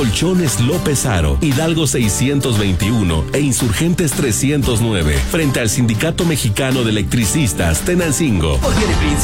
Colchones López Aro, Hidalgo 621 e Insurgentes 309, frente al Sindicato Mexicano de Electricistas, Tenancingo.